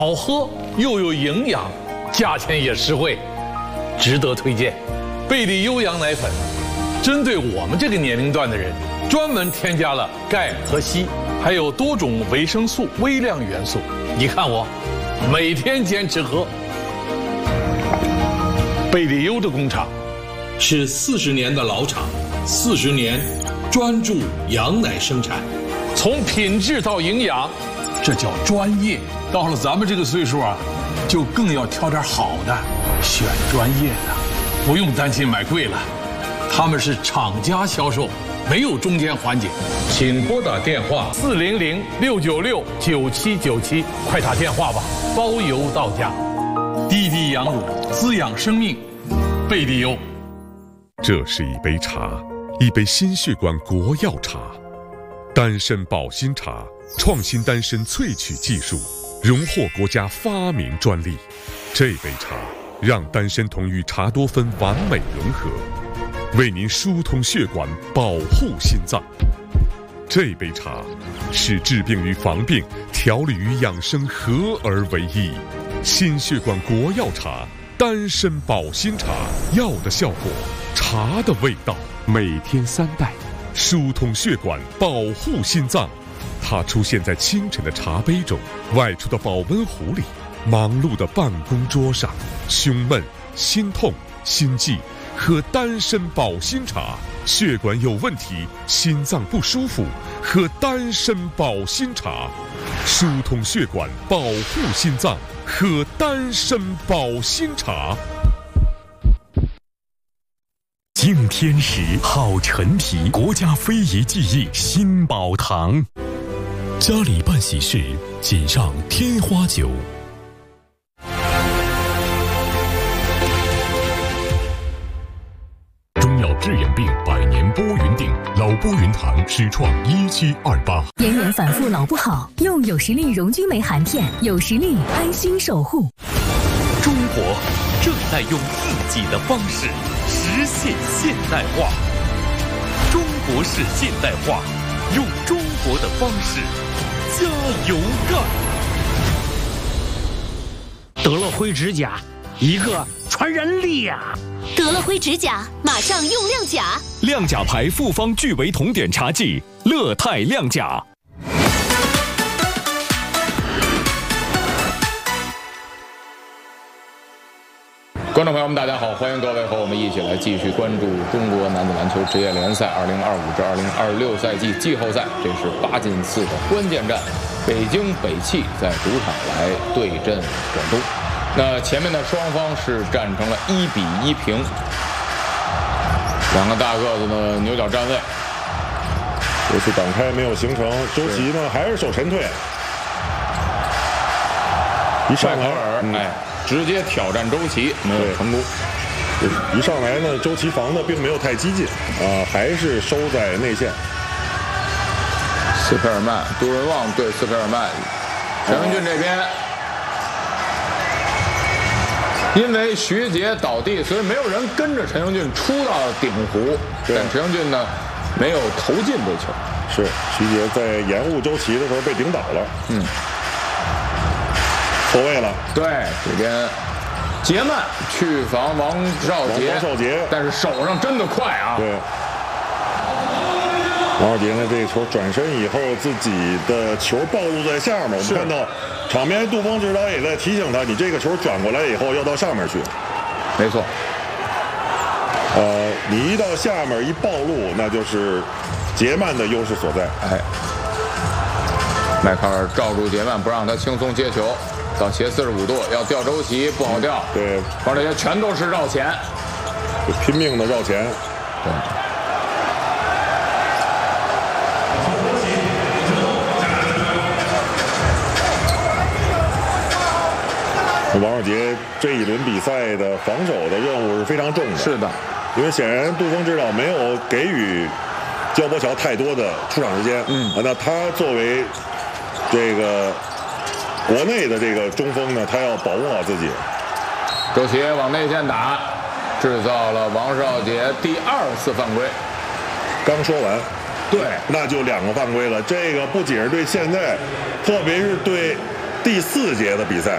好喝又有营养，价钱也实惠，值得推荐。贝利优羊奶粉，针对我们这个年龄段的人，专门添加了钙和硒，还有多种维生素、微量元素。你看我，每天坚持喝。贝利优的工厂是40年的老厂，40年专注羊奶生产，从品质到营养，这叫专业。到了咱们这个岁数啊，就更要挑点好的，选专业的，不用担心买贵了。他们是厂家销售，没有中间环节。请拨打电话400-696-9797，快打电话吧，包邮到家。滴滴羊乳，滋养生命，贝利优。 这是一杯茶，一杯心血管国药茶，丹参保心茶，创新丹参萃取技术，荣获国家发明专利。这杯茶让丹参酮与茶多酚完美融合，为您疏通血管，保护心脏。这杯茶是治病与防病、调理与养生合而为一。心血管国药茶，丹参保心茶，药的效果，茶的味道，每天3袋，疏通血管，保护心脏。它出现在清晨的茶杯中，外出的保温壶里，忙碌的办公桌上。胸闷、心痛、心悸，喝丹参保心茶；血管有问题，心脏不舒服，喝丹参保心茶。疏通血管，保护心脏，喝丹参保心茶。 敬天时，好陈皮，国家非遗技艺新宝堂。家里办喜事，请上天花酒。中药治眼病，100年拨云定，老拨云堂始创1728。 延年反复老不好，用有实力荣君梅含片，有实力安心守护。 中国正在用自己的方式实现现代化。中国式现代化，用中国的方式加油干！ 德乐辉指甲，一个传人力呀！ 德乐辉指甲，马上用亮甲。 亮甲牌复方聚维酮碘茶剂，乐泰亮甲。 观众朋友们，大家好，欢迎各位和我们一起来继续关注中国男子篮球职业联赛2025至2026赛季季后赛，这是8进4的关键战，北京北汽在主场来对阵广东。那前面的双方是战成了1-1平，两个大个子呢牛角站位， 这次挡开没有形成，周琦呢还是守沉退，一上来直接挑战周琦，没有成功。 一上来呢，周琦防的并没有太激进还是收在内线。 斯佩尔曼、杜润旺对斯佩尔曼，陈文俊这边，因为徐杰倒地，所以没有人跟着陈文俊出到顶弧，但陈文俊呢没有投进这球。 是徐杰在延误周琦的时候被顶倒了。错位了， 对，这边杰曼去防王少杰，但是手上真的快啊！ 对，王少杰呢，这球转身以后，自己的球暴露在下面，我们看到场边杜锋指导也在提醒他，你这个球转过来以后要到上面去。 没错， 你一到下面一暴露，那就是杰曼的优势所在。 迈克尔罩住杰曼，不让他轻松接球。到斜45度要吊周琦不好吊， 对， 而且全都是绕前， 就拼命的绕前。王少杰这一轮比赛的防守的任务是非常重的。 是的， 因为显然杜锋指导没有给予焦波乔太多的出场时间。那他作为这个国内的这个中锋呢，他要保护好自己。 周琦往内线打，制造了王少杰第2次犯规。 刚说完， 对， 那就2个犯规了。这个不仅是对现在，特别是对第4节的比赛，